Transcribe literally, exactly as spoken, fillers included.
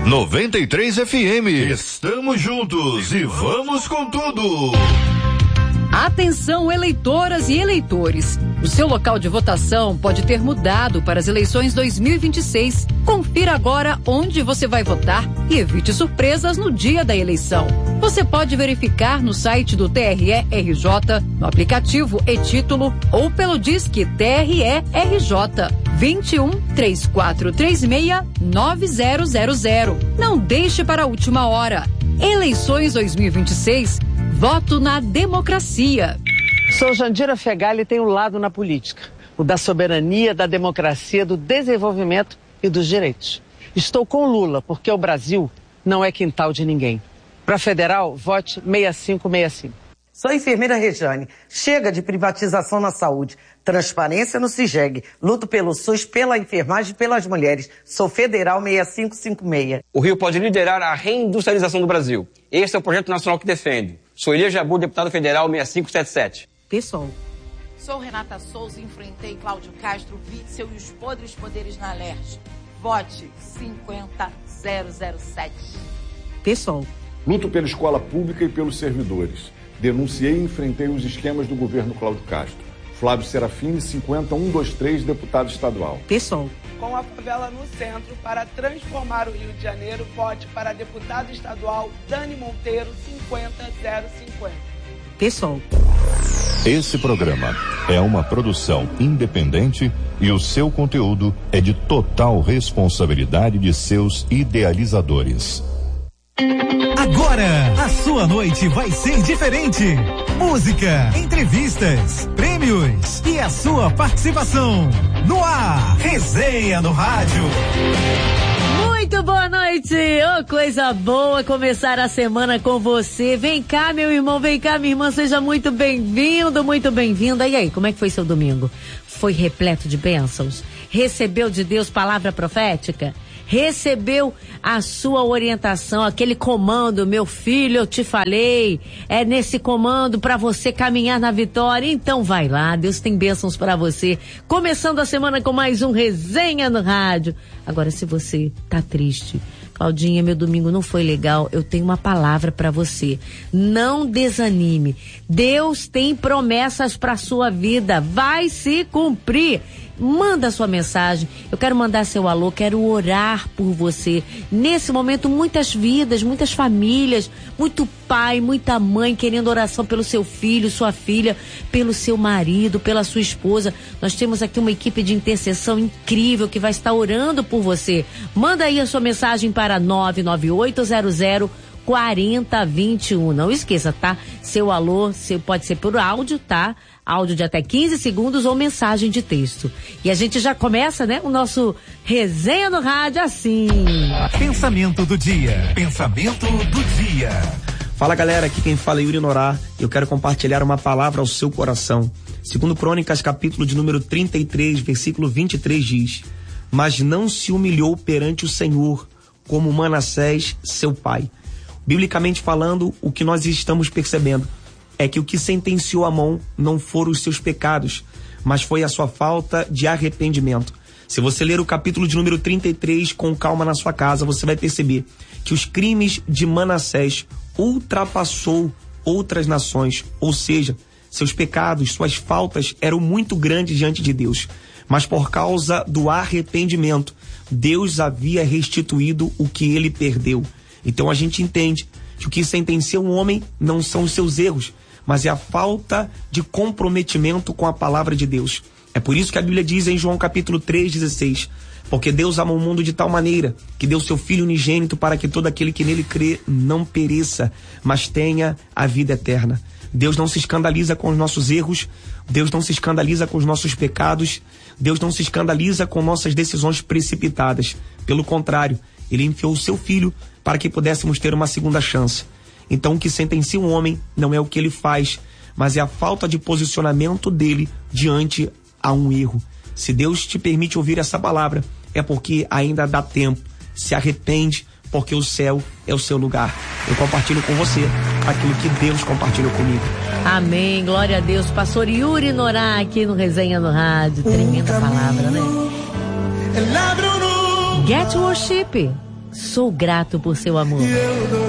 noventa e três F M. Estamos juntos e vamos com tudo. Atenção, eleitoras e eleitores. O seu local de votação pode ter mudado para as eleições dois mil e vinte e seis. Confira agora onde você vai votar e evite surpresas no dia da eleição. Você pode verificar no site do T R E R J, no aplicativo e-Título ou pelo Disque T R E R J vinte e um, três quatro três seis, nove zero zero zero. Não deixe para a última hora. Eleições dois mil e vinte e seis. Voto na democracia. Sou Jandira Fegali e tenho um lado na política. O da soberania, da democracia, do desenvolvimento e dos direitos. Estou com Lula, porque o Brasil não é quintal de ninguém. Para federal, vote seis cinco seis cinco. Sou a enfermeira Rejane. Chega de privatização na saúde. Transparência no CIGEG. Luto pelo SUS, pela enfermagem e pelas mulheres. Sou federal seis cinco cinco seis. O Rio pode liderar a reindustrialização do Brasil. Este é o projeto nacional que defende. Sou Elia Jabu, deputado federal seis cinco sete sete. Pessoal. Sou Renata Souza e enfrentei Cláudio Castro, Witzel e os podres poderes na Alerj. Vote cinquenta zero zero sete. Pessoal. Luto pela escola pública e pelos servidores. Denunciei e enfrentei os esquemas do governo Cláudio Castro. Flávio Serafini, cinquenta um vinte e três, deputado estadual. Pessoal. Com a favela no centro, para transformar o Rio de Janeiro, vote para deputado estadual Dani Monteiro, cinquenta zero cinquenta. Pessoal. Esse programa é uma produção independente e o seu conteúdo é de total responsabilidade de seus idealizadores. Agora, a sua noite vai ser diferente. Música, entrevistas, prêmios e a sua participação. No ar, Resenha no Rádio. Muito boa noite, oh, coisa boa começar a semana com você. Vem cá, meu irmão, vem cá, minha irmã, seja muito bem-vindo, muito bem-vinda. E aí, como é que foi seu domingo? Foi repleto de bênçãos? Recebeu de Deus palavra profética? Recebeu a sua orientação, aquele comando, meu filho, eu te falei, é nesse comando para você caminhar na vitória, então vai lá, Deus tem bênçãos para você. Começando a semana com mais um Resenha no Rádio. Agora, se você tá triste, Claudinha, meu domingo não foi legal, eu tenho uma palavra para você. Não desanime. Deus tem promessas para sua vida, vai se cumprir. Manda sua mensagem, eu quero mandar seu alô, quero orar por você. Nesse momento, muitas vidas, muitas famílias, muito pai, muita mãe querendo oração pelo seu filho, sua filha, pelo seu marido, pela sua esposa. Nós temos aqui uma equipe de intercessão incrível que vai estar orando por você. Manda aí a sua mensagem para nove nove oito zero zero quatro zero dois um. Não esqueça, tá? Seu alô, seu, pode ser por áudio, tá? Áudio de até quinze segundos ou mensagem de texto. E a gente já começa, né? O nosso Resenha no Rádio assim. Pensamento do dia. Pensamento do dia. Fala, galera, aqui quem fala é Yuri Norá. Eu quero compartilhar uma palavra ao seu coração. Segundo Crônicas, capítulo de número trinta e três, versículo vinte e três diz: mas não se humilhou perante o Senhor como Manassés, seu pai. Biblicamente falando, o que nós estamos percebendo é que o que sentenciou Amon não foram os seus pecados, mas foi a sua falta de arrependimento. Se você ler o capítulo de número trinta e três com calma na sua casa, você vai perceber que os crimes de Manassés ultrapassou outras nações, ou seja, seus pecados, suas faltas eram muito grandes diante de Deus. Mas por causa do arrependimento, Deus havia restituído o que ele perdeu. Então a gente entende que o que sentencia um homem não são os seus erros, mas é a falta de comprometimento com a palavra de Deus. É por isso que a Bíblia diz em João capítulo três, dezesseis, porque Deus amou o mundo de tal maneira que deu seu Filho unigênito para que todo aquele que nele crê não pereça, mas tenha a vida eterna. Deus não se escandaliza com os nossos erros, Deus não se escandaliza com os nossos pecados, Deus não se escandaliza com nossas decisões precipitadas. Pelo contrário, ele enviou o seu Filho para que pudéssemos ter uma segunda chance. Então o que sentencia um homem não é o que ele faz, mas é a falta de posicionamento dele diante a um erro. Se Deus te permite ouvir essa palavra, é porque ainda dá tempo. Se arrepende, porque o céu é o seu lugar. Eu compartilho com você aquilo que Deus compartilhou comigo. Amém, glória a Deus. Pastor Yuri Norá aqui no Resenha no Rádio. Tremenda palavra, né? Get Worship. Sou grato por seu amor.